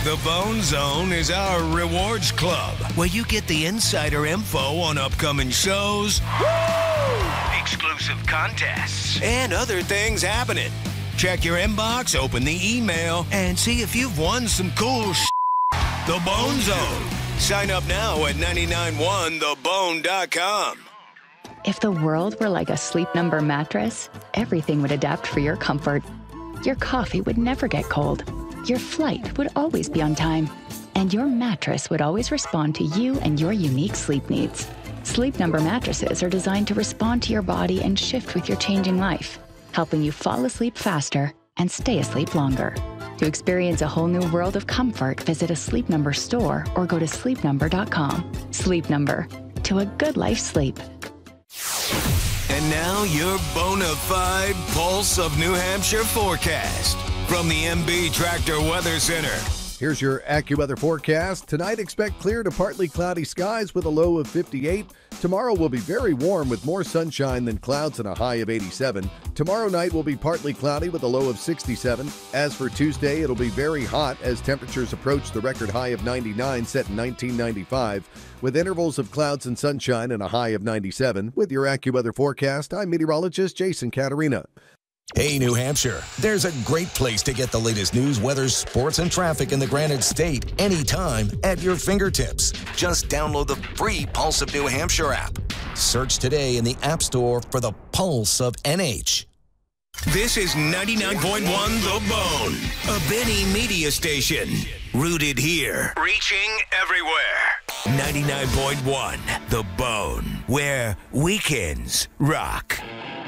The Bone Zone is our rewards club where you get the insider info on upcoming shows, exclusive contests, and other things happening. Check your inbox, open the email, and see if you've won some cool The Bone Zone. Sign up now at 991thebone.com. If the world were like a Sleep Number mattress, everything would adapt for your comfort. Your coffee would never get cold. Your flight would always be on time. And your mattress would always respond to you and your unique sleep needs. Sleep Number mattresses are designed to respond to your body and shift with your changing life, helping you fall asleep faster and stay asleep longer. To experience a whole new world of comfort, visit a Sleep Number store or go to sleepnumber.com. Sleep Number. To a good life sleep. And now your bona fide Pulse of New Hampshire forecast from the MB Tractor Weather Center. Here's your AccuWeather forecast. Tonight, expect clear to partly cloudy skies with a low of 58. Tomorrow will be very warm with more sunshine than clouds and a high of 87. Tomorrow night will be partly cloudy with a low of 67. As for Tuesday, it'll be very hot as temperatures approach the record high of 99 set in 1995, with intervals of clouds and sunshine and a high of 97. With your AccuWeather forecast, I'm meteorologist Jason Caterina. Hey, New Hampshire, there's a great place to get the latest news, weather, sports, and traffic in the Granite State anytime at your fingertips. Just download the free Pulse of New Hampshire app. Search today in the App Store for the Pulse of NH. This is 99.1 The Bone, a Benny media station. Rooted here, reaching everywhere. 99.1 The Bone, where weekends rock.